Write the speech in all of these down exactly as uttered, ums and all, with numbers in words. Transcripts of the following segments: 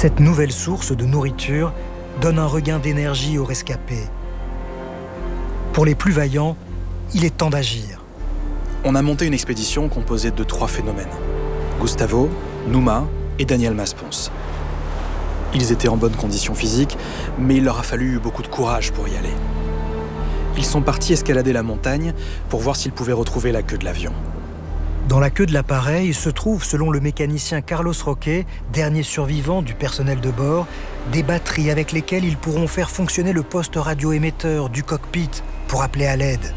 Cette nouvelle source de nourriture donne un regain d'énergie aux rescapés. Pour les plus vaillants, il est temps d'agir. On a monté une expédition composée de trois phénomènes. Gustavo, Nouma et Daniel Masponce. Ils étaient en bonne condition physique, mais il leur a fallu beaucoup de courage pour y aller. Ils sont partis escalader la montagne pour voir s'ils pouvaient retrouver la queue de l'avion. Dans la queue de l'appareil se trouvent, selon le mécanicien Carlos Roque, dernier survivant du personnel de bord, des batteries avec lesquelles ils pourront faire fonctionner le poste radioémetteur du cockpit pour appeler à l'aide.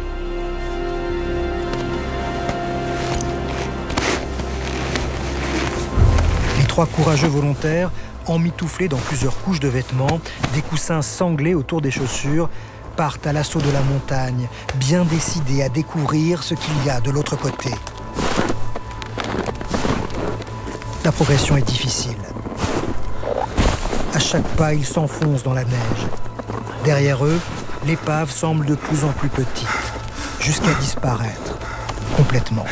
Les trois courageux volontaires, emmitouflés dans plusieurs couches de vêtements, des coussins sanglés autour des chaussures, partent à l'assaut de la montagne, bien décidés à découvrir ce qu'il y a de l'autre côté. La progression est difficile. À chaque pas, ils s'enfoncent dans la neige. Derrière eux, l'épave semble de plus en plus petite, jusqu'à disparaître complètement.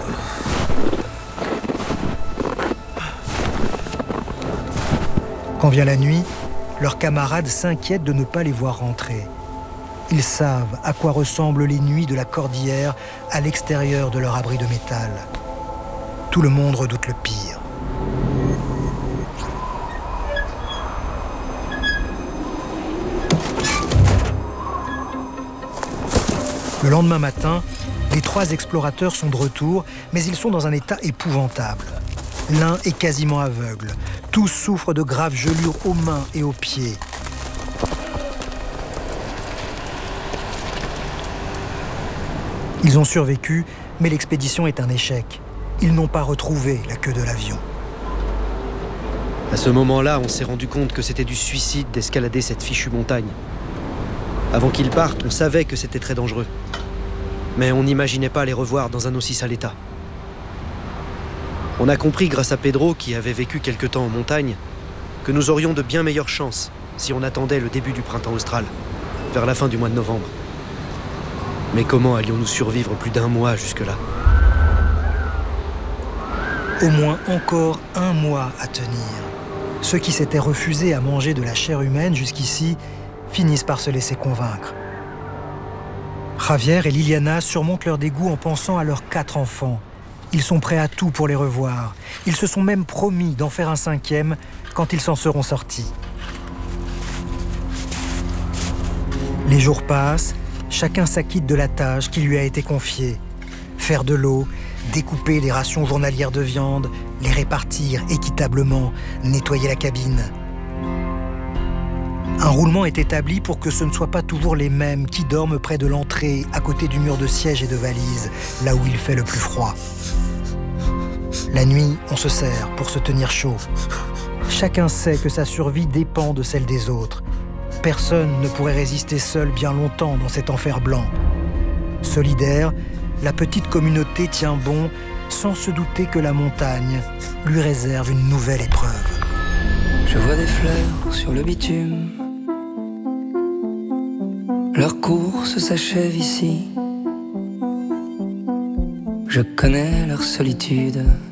Quand vient la nuit, leurs camarades s'inquiètent de ne pas les voir rentrer. Ils savent à quoi ressemblent les nuits de la cordillère à l'extérieur de leur abri de métal. Tout le monde redoute le pire. Le lendemain matin, les trois explorateurs sont de retour, mais ils sont dans un état épouvantable. L'un est quasiment aveugle. Tous souffrent de graves gelures aux mains et aux pieds. Ils ont survécu, mais l'expédition est un échec. Ils n'ont pas retrouvé la queue de l'avion. À ce moment-là, on s'est rendu compte que c'était du suicide d'escalader cette fichue montagne. Avant qu'ils partent, on savait que c'était très dangereux. Mais on n'imaginait pas les revoir dans un aussi sale état. On a compris grâce à Pedro, qui avait vécu quelque temps en montagne, que nous aurions de bien meilleures chances si on attendait le début du printemps austral, vers la fin du mois de novembre. Mais comment allions-nous survivre plus d'un mois jusque-là ? Au moins encore un mois à tenir. Ceux qui s'étaient refusés à manger de la chair humaine jusqu'ici finissent par se laisser convaincre. Javier et Liliana surmontent leur dégoût en pensant à leurs quatre enfants. Ils sont prêts à tout pour les revoir. Ils se sont même promis d'en faire un cinquième quand ils s'en seront sortis. Les jours passent, chacun s'acquitte de la tâche qui lui a été confiée. Faire de l'eau, découper les rations journalières de viande, les répartir équitablement, nettoyer la cabine. Un roulement est établi pour que ce ne soient pas toujours les mêmes qui dorment près de l'entrée, à côté du mur de siège et de valises, là où il fait le plus froid. La nuit, on se serre pour se tenir chaud. Chacun sait que sa survie dépend de celle des autres. Personne ne pourrait résister seul bien longtemps dans cet enfer blanc. Solidaire, la petite communauté tient bon, sans se douter que la montagne lui réserve une nouvelle épreuve. Je vois des fleurs sur le bitume. Leur course s'achève ici. Je connais leur solitude.